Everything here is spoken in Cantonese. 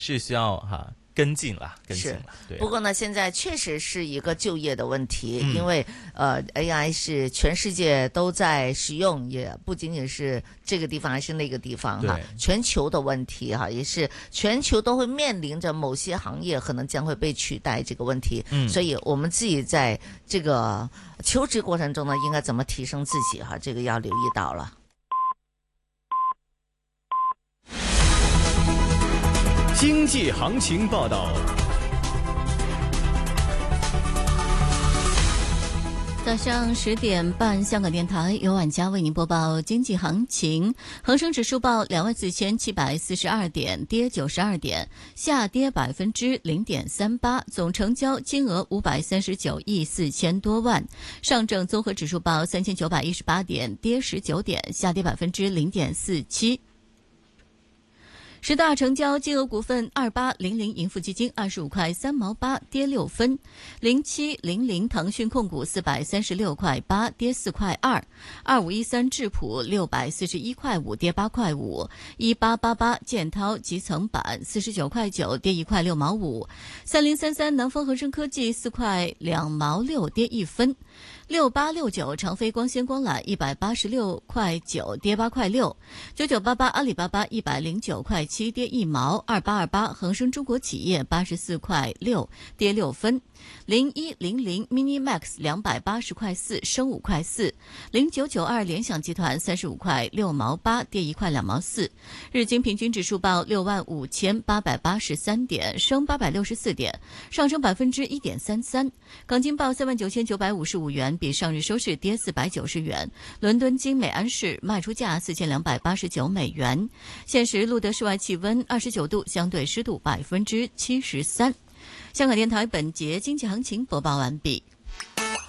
是需要跟进了，对。 不过呢，现在确实是一个就业的问题，因为AI 是全世界都在使用，也不仅仅是这个地方还是那个地方全球的问题也是全球都会面临着某些行业可能将会被取代这个问题。所以我们自己在这个求职过程中呢，应该怎么提升自己这个要留意到了。 经济行情报道。 早上10点半，香港电台由晚佳为您播报经济行情。恒生指数报24,742点，跌92点，下跌0.38%，总成交金额539亿4千多万。上证综合指数报3918点，跌19点，下跌0.47%。十大成交金额股份：2800盈富基金25块3毛8，跌6分；0700腾讯控股436块8，跌4块2；2513智普641块5，跌8块5；1888建滔集成板49块9，跌1块6毛5；3033南方恒生科技4块2毛6，跌1分；6869长飞光纤光缆186块9，跌8块6；9988阿里巴巴109块7，跌1毛；2828恒生中国企业84块6，跌6分；0100 mini max 280块4，升5块4；0992联想集团35块6毛8，跌1块2毛4。日经平均指数报65883点，升864点，上升1.33%。港金报39955元，比上日收市跌490元。伦敦金每安士卖出价4289美元。现时录得室外气温29度，相对湿度73%。香港电台本节经济行情播报完毕。